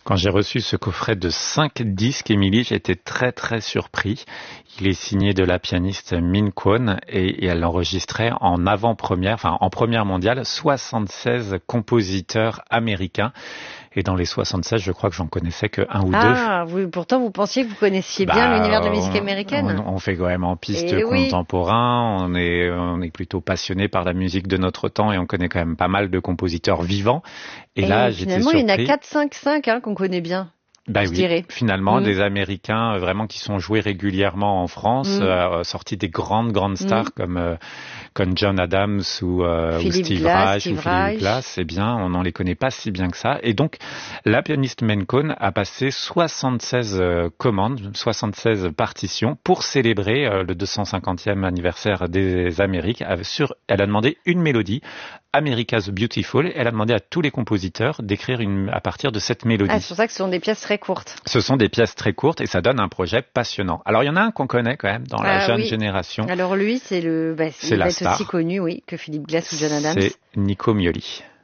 Quand j'ai reçu ce coffret de 5 disques, Émilie, j'ai été très très surpris. Il est signé de la pianiste Min Kwon et elle enregistrait en avant-première, enfin en première mondiale, 76 compositeurs américains. Et dans les 76, je crois que j'en connaissais que un ou deux. Ah, oui, pourtant vous pensiez que vous connaissiez bien l'univers de la musique américaine. On fait quand même en piste Eh oui. contemporain, on est plutôt passionné par la musique de notre temps et on connaît quand même pas mal de compositeurs vivants. Et là, j'étais finalement, surpris. il y en a 4, 5, 5 qu'on connaît bien. Bah je oui, dirais. finalement, des Américains vraiment qui sont joués régulièrement en France, sortis des grandes stars comme John Adams ou Steve Reich ou Philip Glass. Eh bien, on n'en les connaît pas si bien que ça. Et donc, la pianiste Min Kwon a passé 76 commandes, 76 partitions pour célébrer le 250e anniversaire des Amériques. Elle a demandé une mélodie, America's Beautiful. Elle a demandé à tous les compositeurs d'écrire à partir de cette mélodie. Ah, c'est pour ça que ce sont des pièces très courtes. Ce sont des pièces très courtes et ça donne un projet passionnant. Alors, il y en a un qu'on connaît quand même dans la jeune génération. Alors lui, c'est la être star. aussi connu, oui, que Philip Glass ou John Adams. C'est Nico Muhly.